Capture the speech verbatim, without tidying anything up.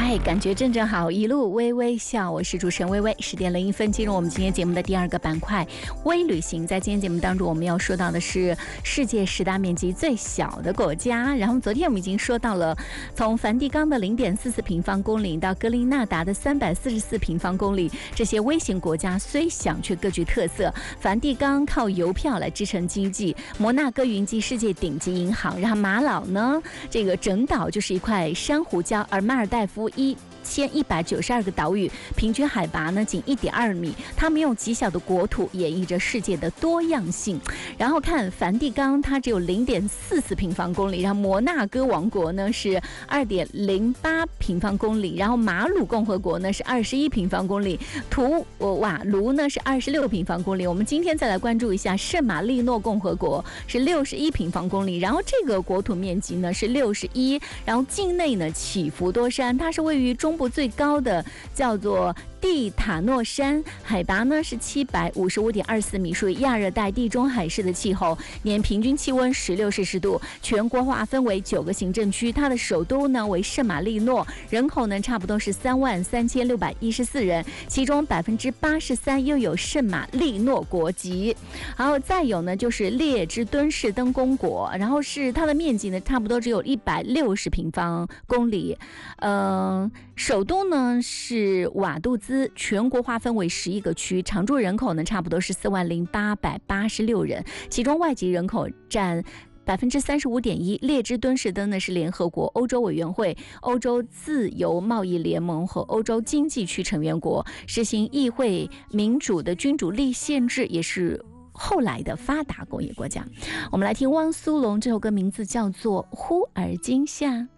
嗨，感觉真正好，一路微微笑。我是主持人微微，十点零一分进入我们今天节目的第二个板块微旅行。在今天节目当中，我们要说到的是世界十大面积最小的国家。然后昨天我们已经说到了，从梵蒂冈的零点四四平方公里到格林纳达的三百四十四平方公里，这些微型国家虽小却各具特色。梵蒂冈靠邮票来支撑经济，摩纳哥云集世界顶级银行，然后马老呢，这个整岛就是一块珊瑚礁，而马尔代夫一千一百九十二个岛屿，平均海拔呢仅一点二米。他们用极小的国土演绎着世界的多样性。然后看梵蒂冈，它只有零点四四平方公里，然后摩纳哥王国呢是二点零八平方公里，然后马鲁共和国呢是二十一平方公里，图瓦卢呢是二十六平方公里。我们今天再来关注一下圣马力诺共和国是六十一平方公里，然后这个国土面积呢是六十一，然后境内呢起伏多山，它是位于中部最高的，叫做蒂塔诺山，海拔呢是七百五十五点二四米，属于亚热带地中海式的气候，年平均气温十六摄氏度。全国划分为九个行政区，它的首都呢为圣马力诺，人口呢差不多是三万三千六百一十四人，其中百分之八十三又有圣马力诺国籍。然后再有呢就是列支敦士登公国，然后是它的面积呢差不多只有一百六十平方公里，嗯、呃，首都呢是瓦杜兹，全国划分为十一个区，常住人口呢差不多是四万零八百八十六人，其中外籍人口占百分之三十五点一。列支敦士登呢是联合国、欧洲委员会、欧洲自由贸易联盟和欧洲经济区成员国，实行议会民主的君主立宪制，也是后来的发达工业国家。我们来听汪苏泷这首歌，名字叫做《忽而今夏》。